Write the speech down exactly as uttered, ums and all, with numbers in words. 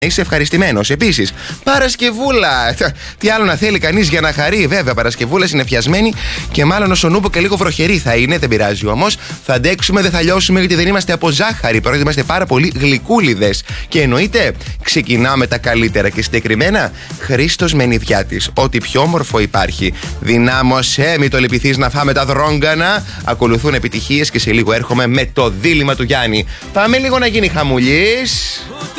Είσαι ευχαριστημένος. Επίσης, Παρασκευούλα. Τι άλλο να θέλει κανείς για να χαρεί, βέβαια. Παρασκευούλα συννεφιασμένη και μάλλον όσο νούπο και λίγο βροχερή θα είναι. Δεν πειράζει όμως. Θα αντέξουμε, δεν θα λιώσουμε γιατί δεν είμαστε από ζάχαρη. Πρώτα είμαστε πάρα πολύ γλυκούλιδες. Και εννοείται, ξεκινάμε τα καλύτερα και συγκεκριμένα Χρήστος Μενιδιάτης. Ό,τι πιο όμορφο υπάρχει. Δυνάμωσέ, μη το λυπηθείς να φάμε τα δρόγκανα. Ακολουθούν επιτυχίες και σε λίγο έρχομαι με το δίλημμα του Γιάννη. Πάμε λίγο να γίνει χαμουλής.